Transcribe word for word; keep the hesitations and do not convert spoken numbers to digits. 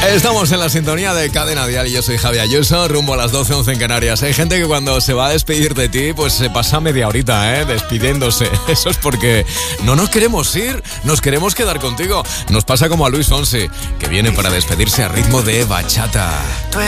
Estamos en la sintonía de Cadena Dial y yo soy Javi Ayuso, rumbo a las doce once en Canarias. Hay gente que cuando se va a despedir de ti, pues se pasa media horita, ¿eh? Despidiéndose. Eso es porque no nos queremos ir, nos queremos quedar contigo. Nos pasa como a Luis Fonsi, que viene para despedirse a ritmo de bachata.